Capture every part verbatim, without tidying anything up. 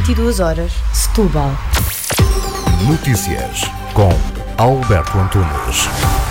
vinte e duas horas, Setúbal. Notícias com Alberto Antunes.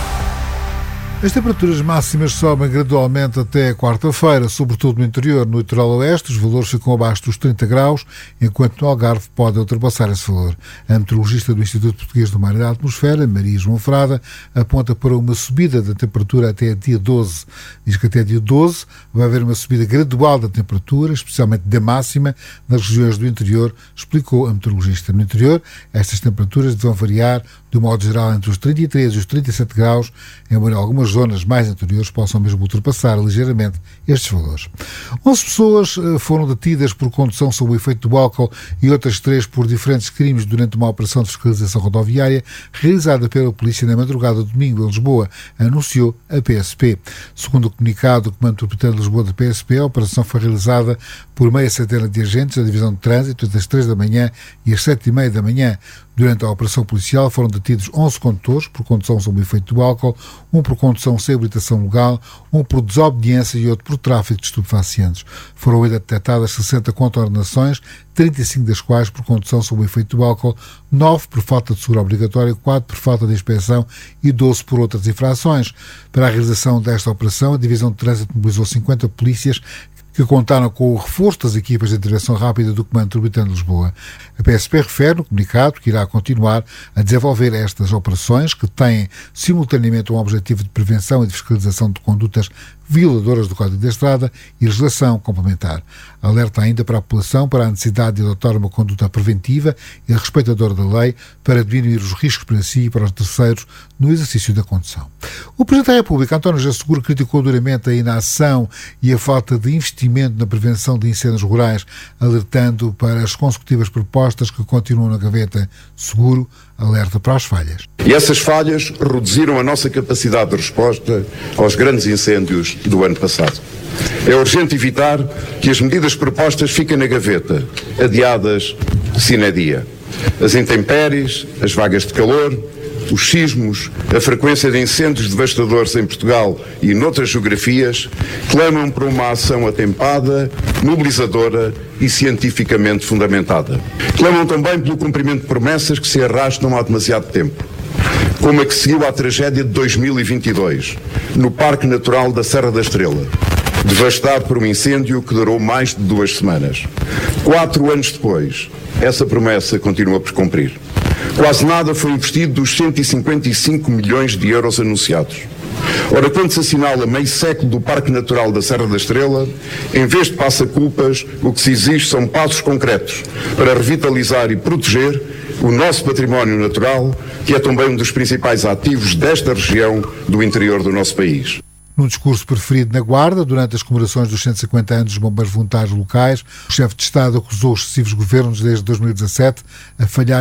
As temperaturas máximas sobem gradualmente até quarta-feira, sobretudo no interior. No litoral oeste, os valores ficam abaixo dos trinta graus, enquanto no Algarve podem ultrapassar esse valor. A meteorologista do Instituto Português do Mar e da Atmosfera, Maria João Frada, aponta para uma subida da temperatura até dia doze. Diz que até dia doze vai haver uma subida gradual da temperatura, especialmente da máxima, nas regiões do interior, explicou a meteorologista. No interior, estas temperaturas vão variar, de um modo geral, entre os trinta e três e os trinta e sete graus, embora algumas zonas mais interiores possam mesmo ultrapassar ligeiramente estes valores. onze pessoas foram detidas por condução sob o efeito do álcool e outras três por diferentes crimes durante uma operação de fiscalização rodoviária realizada pela polícia na madrugada de domingo em Lisboa, anunciou a P S P. Segundo o comunicado do Comando Metropolitano de Lisboa da P S P, a operação foi realizada por meia centena de agentes da Divisão de Trânsito entre as três da manhã e as sete e meia da manhã. Durante a operação policial foram detidos onze condutores por condução sob o efeito do álcool, um por condução sem habilitação legal, um por desobediência e outro por tráfico de estupefacientes. Foram ainda detectadas sessenta contraordenações, trinta e cinco das quais por condução sob o efeito do álcool, nove por falta de seguro obrigatório, quatro por falta de inspeção e doze por outras infrações. Para a realização desta operação, a Divisão de Trânsito mobilizou cinquenta polícias que contaram com o reforço das equipas de intervenção rápida do Comando Metropolitano de Lisboa. A P S P refere no comunicado que irá continuar a desenvolver estas operações que têm simultaneamente um objetivo de prevenção e de fiscalização de condutas violadoras do Código da Estrada e legislação complementar. Alerta ainda para a população para a necessidade de adotar uma conduta preventiva e respeitadora da lei para diminuir os riscos para si e para os terceiros no exercício da condução. O Presidente da República, António José Seguro, criticou duramente a inação e a falta de investimento na prevenção de incêndios rurais, alertando para as consecutivas propostas que continuam na gaveta. Seguro alerta para as falhas. E essas falhas reduziram a nossa capacidade de resposta aos grandes incêndios do ano passado. É urgente evitar que as medidas propostas fiquem na gaveta, adiadas sine die. As intempéries, as vagas de calor, os sismos, a frequência de incêndios devastadores em Portugal e noutras geografias clamam por uma ação atempada, mobilizadora e cientificamente fundamentada. Clamam também pelo cumprimento de promessas que se arrastam há demasiado tempo, como a que seguiu à tragédia de dois mil e vinte e dois, no Parque Natural da Serra da Estrela, devastado por um incêndio que durou mais de duas semanas. Quatro anos depois, essa promessa continua por cumprir. Quase nada foi investido dos cento e cinquenta e cinco milhões de euros anunciados. Ora, quando se assinala meio século do Parque Natural da Serra da Estrela, em vez de passa-culpas, o que se exige são passos concretos para revitalizar e proteger o nosso património natural, que é também um dos principais ativos desta região do interior do nosso país. Num discurso preferido na Guarda, durante as comemorações dos cento e cinquenta anos dos bombeiros voluntários locais, o chefe de Estado acusou os sucessivos governos desde dois mil e dezassete a falhar